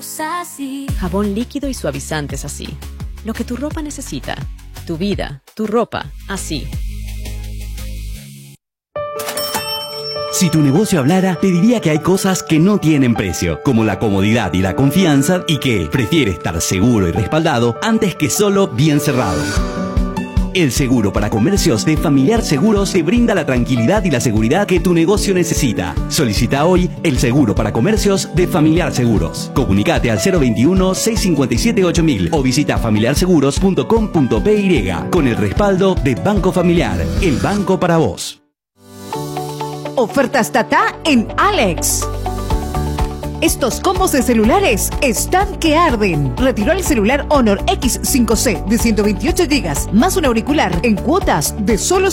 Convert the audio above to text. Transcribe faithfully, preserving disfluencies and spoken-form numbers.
así. Jabón líquido y suavizantes así. Lo que tu ropa necesita. Tu vida, tu ropa, así. Si tu negocio hablara, te diría que hay cosas que no tienen precio, como la comodidad y la confianza, y que prefiere estar seguro y respaldado antes que solo bien cerrado. El seguro para comercios de Familiar Seguros te brinda la tranquilidad y la seguridad que tu negocio necesita. Solicita hoy el seguro para comercios de Familiar Seguros. Comunicate al cero veintiuno, seiscientos cincuenta y siete, ocho mil o visita familiar seguros punto com punto pe y con el respaldo de Banco Familiar, el banco para vos. Ofertas Tata en Alex. Estos combos de celulares están que arden. Retiró el celular Honor X cinco C de ciento veintiocho gigas más un auricular en cuotas de solo